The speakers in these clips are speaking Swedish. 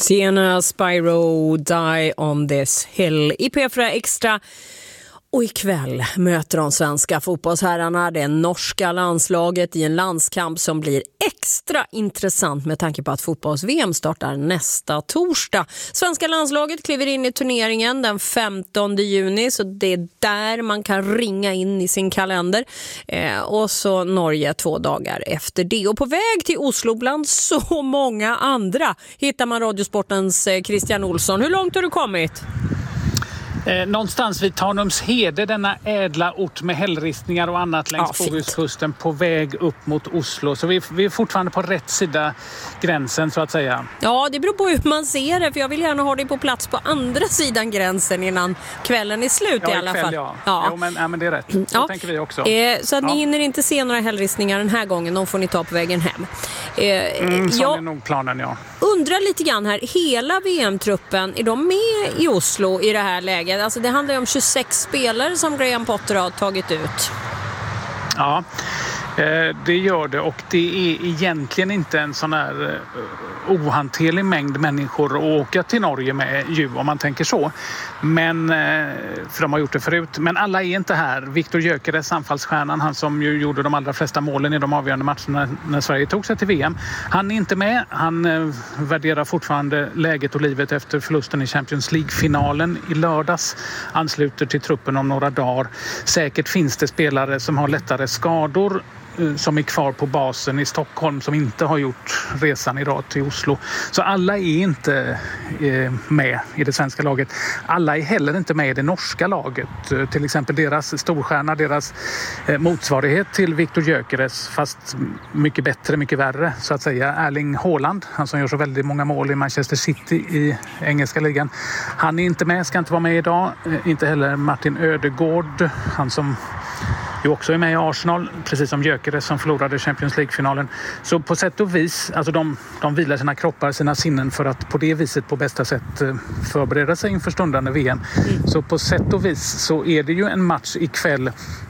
Sienna Spyro, Die on this hill i P4 Extra. Och ikväll möter de svenska fotbollsherrarna det norska landslaget i en landskamp som blir extra intressant med tanke på att fotbolls-VM startar nästa torsdag. Svenska landslaget kliver in i turneringen den 15 juni, så det är där man kan ringa in i sin kalender. Och så Norge 2 dagar efter det. Och på väg till Oslo bland så många andra hittar man Radiosportens Christian Olsson. Hur långt har du kommit? Någonstans vid Tanumshede, denna ädla ort med hällristningar och annat längs Bohuskusten, på väg upp mot Oslo. Så vi är fortfarande på rätt sida gränsen, så att säga. Ja, det beror på hur man ser det, för jag vill gärna ha dig på plats på andra sidan gränsen innan kvällen är slut i alla fall. Ja. Ja. Men det är rätt. Så tänker vi också. Så att ni hinner inte se några hällristningar den här gången, de får ni ta på vägen hem. Så är nog planen, ja. Undrar lite grann här, hela VM-truppen, är de med i Oslo i det här läget? Alltså det handlar ju om 26 spelare som Graham Potter har tagit ut. Ja, det gör det, och det är egentligen inte en sån här ohanterlig mängd människor att åka till Norge med ju, om man tänker så. Men, för de har gjort det förut. Men alla är inte här. Viktor Gyökeres, anfallsstjärnan, han som ju gjorde de allra flesta målen i de avgörande matcherna när Sverige tog sig till VM. Han är inte med. Han värderar fortfarande läget och livet efter förlusten i Champions League-finalen i lördags. Ansluter till truppen om några dagar. Säkert finns det spelare som har lättare skador som är kvar på basen i Stockholm, som inte har gjort resan idag till Oslo. Så alla är inte med i det svenska laget. Alla är heller inte med i det norska laget. Till exempel deras storstjärna, deras motsvarighet till Viktor Gyökeres, fast mycket bättre, mycket värre så att säga, Erling Haaland, han som gör så väldigt många mål i Manchester City i engelska ligan. Han är inte med, ska inte vara med idag. Inte heller Martin Ödegaard, han som ju också är med i Arsenal, precis som Gyökeres som förlorade Champions League-finalen. Så på sätt och vis, alltså de vilar sina kroppar, sina sinnen för att på det viset på bästa sätt förbereda sig inför stundande VM. Så på sätt och vis så är det ju en match ikväll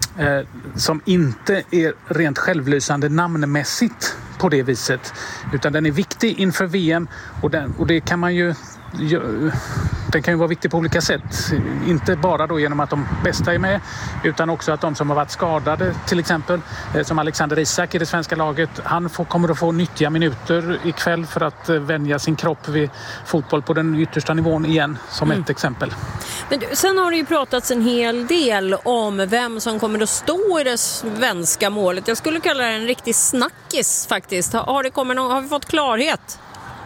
som inte är rent självlysande namnmässigt på det viset, utan den är viktig inför VM, och det kan man ju... Den kan ju vara viktig på olika sätt. Inte bara då genom att de bästa är med, utan också att de som har varit skadade, till exempel som Alexander Isak i det svenska laget, han kommer att få nyttiga minuter ikväll för att vänja sin kropp vid fotboll på den yttersta nivån igen, som ett exempel. Men sen har det ju pratats en hel del om vem som kommer att stå i det svenska målet. Jag skulle kalla det en riktig snackis faktiskt. Har vi fått klarhet?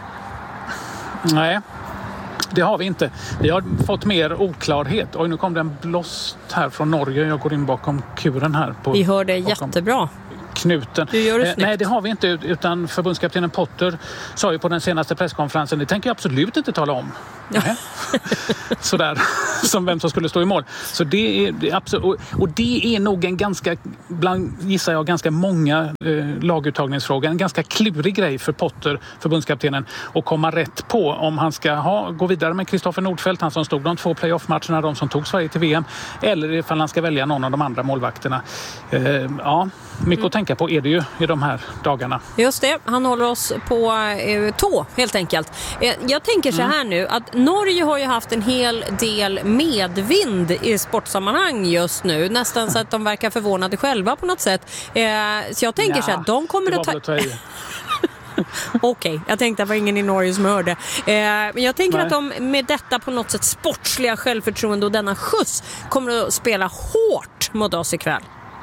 Nej. Det har vi inte. Vi har fått mer oklarhet. Och nu kom det en blåst här från Norge. Jag går in bakom kuren här. Vi hör det jättebra. Knuten. Du gör det Nej, det har vi inte, utan förbundskaptenen Potter sa ju på den senaste presskonferensen, det tänker jag absolut inte tala om. Ja. Sådär, som vem som skulle stå i mål. Så det är absolut, och det är nog en ganska, gissar jag, ganska många laguttagningsfrågor, en ganska klurig grej för Potter, förbundskaptenen, att komma rätt på om han ska gå vidare med Kristoffer Nordfeldt, han som stod de 2 playoff-matcherna, de som tog Sverige till VM, eller ifall han ska välja någon av de andra målvakterna. Mycket att tänka på är det ju i de här dagarna. Just det, han håller oss på tå helt enkelt. Jag tänker så här nu, att Norge har ju haft en hel del medvind i sportsammanhang just nu. Nästan så att de verkar förvånade själva på något sätt. Så jag tänker så här, de kommer att ta... Okej, jag tänkte att det var ingen i Norge som hörde. Men jag tänker att de med detta på något sätt sportsliga självförtroende och denna skjuts kommer att spela hårt mot oss ikväll.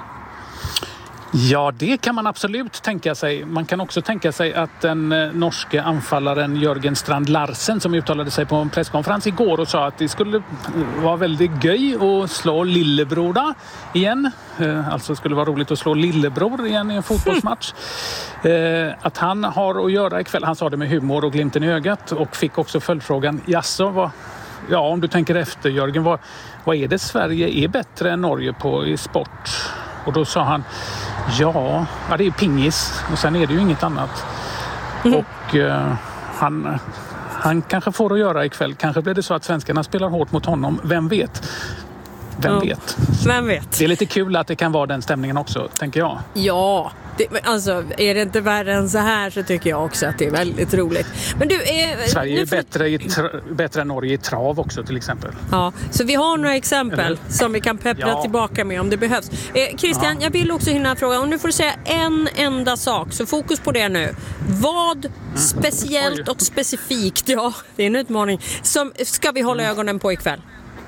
Ja, det kan man absolut tänka sig. Man kan också tänka sig att den norske anfallaren Jörgen Strand Larsen, som uttalade sig på en presskonferens igår och sa att det skulle vara väldigt göj att slå lillebror igen. Alltså skulle vara roligt att slå lillebror igen i en fotbollsmatch. Att han har att göra ikväll. Han sa det med humor och glimten i ögat och fick också följdfrågan, jaså, om du tänker efter Jörgen, vad är det Sverige är bättre än Norge på i sport? Och då sa han, ja det är pingis och sen är det ju inget annat. Och han kanske får att göra ikväll. Kanske blir det så att svenskarna spelar hårt mot honom. Vem vet? Vem vet? Vem vet? Det är lite kul att det kan vara den stämningen också, tänker jag. Ja, Alltså, är det inte värre än så här så tycker jag också att det är väldigt roligt. Men du, Sverige är bättre än Norge i trav också till exempel. Ja, så vi har några exempel som vi kan peppra tillbaka med om det behövs. Christian, jag vill också hinna fråga, och nu får du säga en enda sak, så fokus på det nu. Vad speciellt och specifikt, det är en utmaning, som ska vi hålla ögonen på ikväll?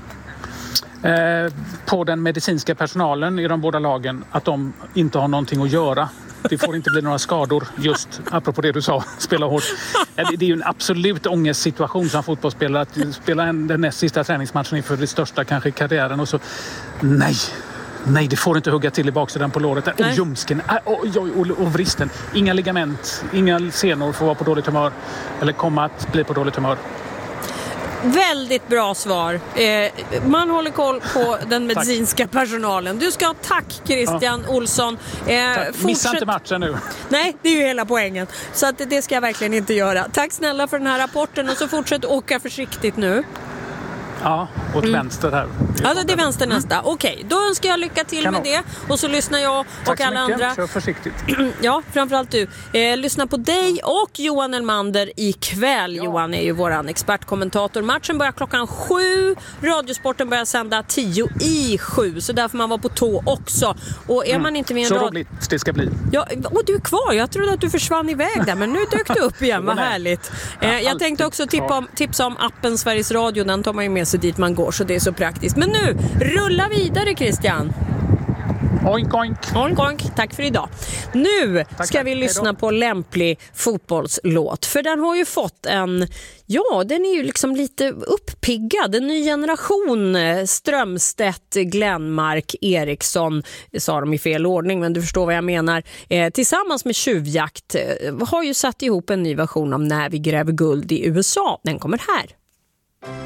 På den medicinska personalen i de båda lagen, att de inte har någonting att göra. Det får inte bli några skador, just apropå det du sa, spela hårt. Det är ju en absolut ångestsituation som fotbollsspelare att spela den näst sista träningsmatchen inför det största kanske i karriären och så nej, det får inte hugga till i baksidan på låret. Och ljumsken, och vristen. Inga ligament, inga senor får vara på dåligt humör eller komma att bli på dåligt humör. Väldigt bra svar. Man håller koll på den medicinska personalen. Du ska ha tack, Christian Olsson. Missa inte matchen nu. Nej, det är ju hela poängen. Så att det ska jag verkligen inte göra. Tack snälla för den här rapporten, och så fortsätt åka försiktigt nu. Ja, åt vänster här. Alltså det är vänster nästa. Okej, då önskar jag lycka till med det. Och så lyssnar jag och alla andra. Kör försiktigt. Ja, framförallt du. Lyssna på dig och Johan Elmander ikväll. Ja. Johan är ju våran expertkommentator. Matchen börjar 7:00. Radiosporten börjar sända 7:10. Så där får man vara på tå också. Och är man inte med en så roligt det ska bli. Ja, och du är kvar. Jag trodde att du försvann iväg där, men nu dök du upp igen. Vad härligt. Jag tänkte också tipsa om appen Sveriges Radio. Den tar man ju med sig dit man går, så det är så praktiskt. Men nu, rulla vidare, Christian. Oink, oink. Oink, oink. Tack för idag. Nu ska vi lyssna på lämplig fotbollslåt. För den har ju fått den är ju liksom lite uppiggad. En ny generation. Strömstedt, Glenmark, Eriksson, sa de i fel ordning, men du förstår vad jag menar. Tillsammans med Tjuvjakt har ju satt ihop en ny version av När vi gräver guld i USA. Den kommer här.